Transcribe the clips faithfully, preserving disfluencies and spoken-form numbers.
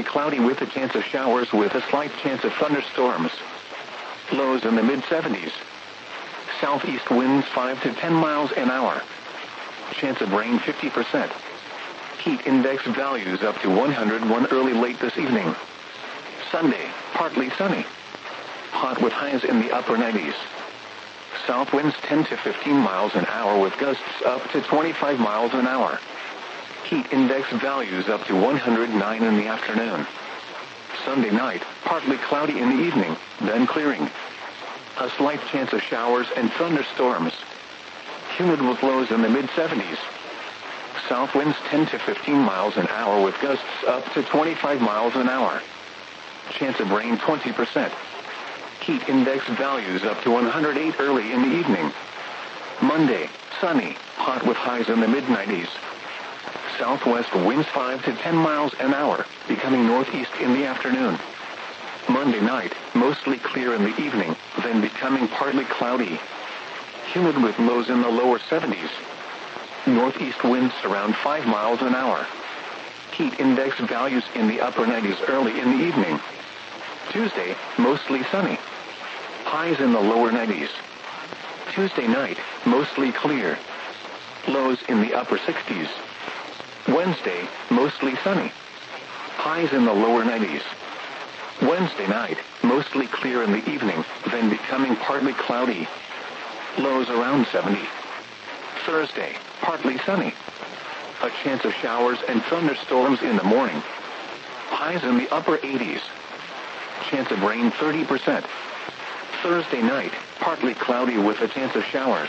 partly cloudy with a chance of showers with a slight chance of thunderstorms. Lows in the mid seventies. Southeast winds five to ten miles an hour. Chance of rain fifty percent. Heat index values up to one hundred one early late this evening. Sunday, partly sunny. Hot with highs in the upper nineties. South winds ten to fifteen miles an hour with gusts up to twenty-five miles an hour. Heat index values up to one hundred nine in the afternoon. Sunday night, partly cloudy in the evening, then clearing. A slight chance of showers and thunderstorms. Humid with lows in the mid seventies. South winds ten to fifteen miles an hour with gusts up to twenty-five miles an hour. Chance of rain twenty percent. Heat index values up to one hundred eight early in the evening. Monday, sunny, hot with highs in the mid nineties. Southwest winds five to ten miles an hour, becoming northeast in the afternoon. Monday night, mostly clear in the evening, then becoming partly cloudy. Humid with lows in the lower seventies. Northeast winds around five miles an hour. Heat index values in the upper nineties early in the evening. Tuesday, mostly sunny. Highs in the lower nineties. Tuesday night, mostly clear. Lows in the upper sixties. Wednesday, mostly sunny. Highs in the lower nineties. Wednesday night, mostly clear in the evening, then becoming partly cloudy. Lows around seventy. Thursday, partly sunny. A chance of showers and thunderstorms in the morning. Highs in the upper eighties. Chance of rain thirty percent. Thursday night, partly cloudy with a chance of showers.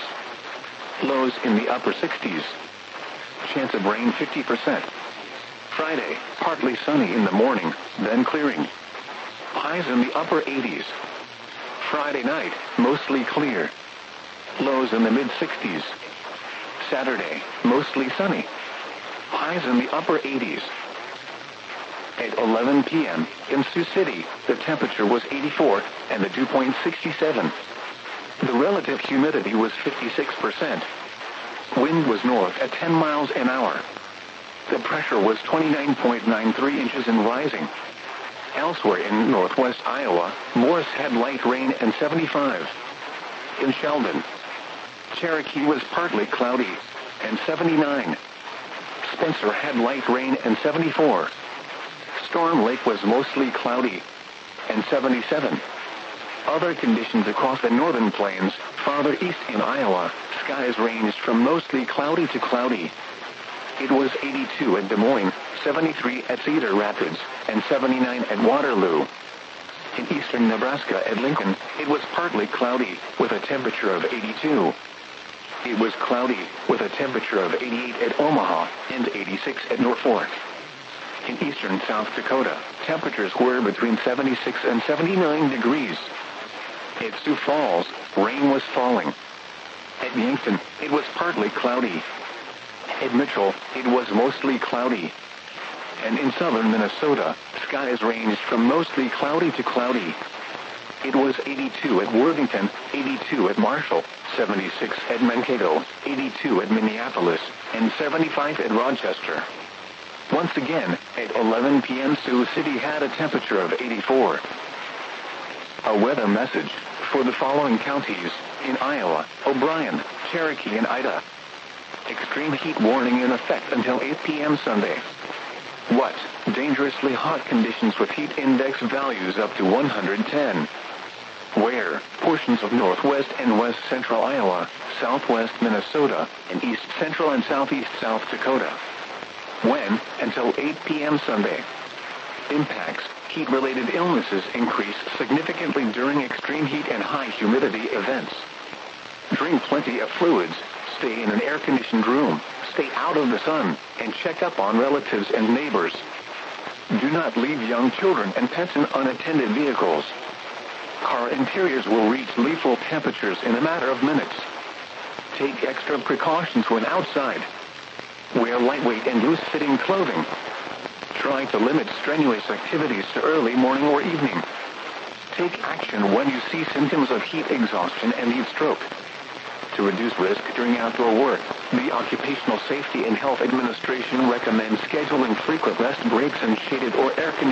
Lows in the upper sixties. Chance of rain fifty percent. Friday, partly sunny in the morning, then clearing. Highs in the upper eighties. Friday night, mostly clear. Lows in the mid sixties. Saturday, mostly sunny. Highs in the upper eighties. At eleven p.m. in Sioux City, the temperature was eighty-four and the dew point sixty-seven. The relative humidity was fifty-six percent. Wind was north at ten miles an hour. The pressure was twenty-nine point nine three inches and rising. Elsewhere in northwest Iowa, Morris had light rain and seventy-five. In Sheldon, Cherokee was partly cloudy and seventy-nine. Spencer had light rain and seventy-four. Storm Lake was mostly cloudy and seventy-seven. Other conditions across the northern plains, farther east in Iowa, skies ranged from mostly cloudy to cloudy. It was eighty-two at Des Moines, seventy-three at Cedar Rapids, and seventy-nine at Waterloo. In eastern Nebraska at Lincoln, it was partly cloudy, with a temperature of eighty-two. It was cloudy, with a temperature of eighty-eight at Omaha, and eighty-six at Norfolk. In eastern South Dakota, temperatures were between seventy-six and seventy-nine degrees. At Sioux Falls, rain was falling. At Yankton, it was partly cloudy. At Mitchell, it was mostly cloudy. And in southern Minnesota, skies ranged from mostly cloudy to cloudy. It was eighty-two at Worthington, eighty-two at Marshall, seventy-six at Mankato, eighty-two at Minneapolis, and seventy-five at Rochester. Once again, at eleven p.m. Sioux City had a temperature of eighty-four. A weather message for the following counties in Iowa: O'Brien, Cherokee, and Ida. Extreme heat warning in effect until eight p.m. Sunday. What? Dangerously hot conditions with heat index values up to one hundred ten. Where? Portions of northwest and west central Iowa, southwest Minnesota, and east central and southeast South Dakota. When? Until eight p.m. Sunday. Impacts: heat-related illnesses increase significantly during extreme heat and high humidity events. Drink plenty of fluids, stay in an air-conditioned room, stay out of the sun, and check up on relatives and neighbors. Do not leave young children and pets in unattended vehicles. Car interiors will reach lethal temperatures in a matter of minutes. Take extra precautions when outside. Wear lightweight and loose-fitting clothing. Try to limit strenuous activities to early morning or evening. Take action when you see symptoms of heat exhaustion and heat stroke. To reduce risk during outdoor work, the Occupational Safety and Health Administration recommends scheduling frequent rest breaks in shaded or air-conditioned